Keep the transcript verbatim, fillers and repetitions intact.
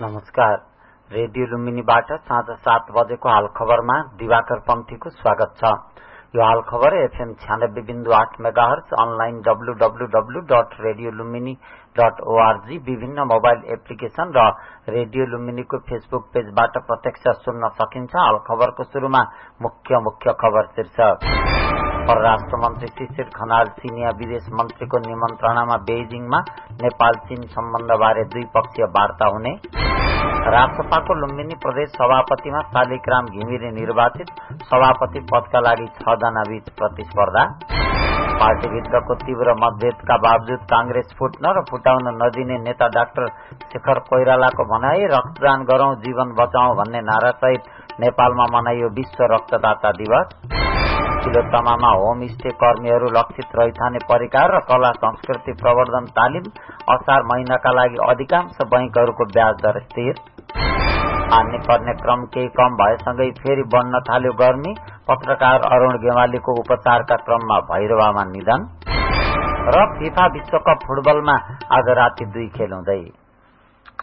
नमस्कार। रेडियो लुम्बिनीबाट साँझ सात बजेको हाल खबरमा दिवाकर पन्थीको स्वागत छ। यो हाल खबर एफएम छ्यानब्बे बिन्दु आठ megahertz, online W W W dot radio Lumbini dot ORG, विभिन्न मोबाइल एप्लिकेशन र रेडियो लुम्बिनीको फेसबुक पेजबाट प्रत्यक्ष सुन्न सकिन्छ। हाल खबरको शुरूमा मुख्य मुख्य खबर शीर्षक। परराष्ट्र मन्त्री शिशिर खनाल चिनिया विदेश मन्त्रीको निमन्त्रणामा बेइजिङमा नेपाल चीन सम्बन्धबारे द्विपक्षीय वार्ता हुने। राष्ट्रपाको लुम्बिनी प्रदेश सभापतिमा शालिग्राम घिमिरे निर्वाचित, सभापति पदका लागि छ जना बीच प्रतिस्पर्धा। पार्टीभित्रको तीव्र मतभेदका बावजुद कांग्रेस फुट्न र फुटाउन नदिने नेता डाक्टर शेखर कोइरालाको भनाई। रक्तदान गरौं जीवन बचाउँ भन्ने नारासहित नेपालमा मनाइयो विश्व रक्तदाता दिवस। तिलोत्तमामा होमस्टे कर्मीहरू लक्षित रैथाने परिकार र कला संस्कृति प्रवर्धन तालिम। असार महिनाका लागि अधिकांश बैंकहरूको ब्याज दर स्थिर। पानी पर्ने क्रम केही कम भएसँगै फेरि बढ्न थाल्यो गर्मी। पत्रकार अरूण गेवालीको उपचारका क्रममा भैरवामा निधन। र फिफा विश्वकप फुटबलमा आज राति दुई खेल हुँदै।